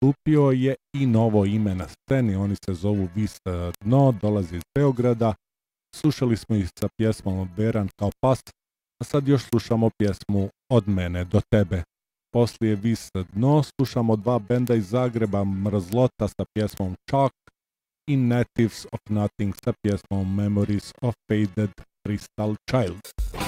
nastupio je i novo ime na sceni, oni se zovu Vis Dno, dolazi iz Beograda. Slušali smo ih sa pjesmom Beran kao pas, a sad još slušamo pjesmu Od mene do tebe. Poslije Vis Dno slušamo dva benda iz Zagreba, Mrzlota sa pjesmom Chalk i Natives of Nothing sa pjesmom Memories of Faded Crystal Child.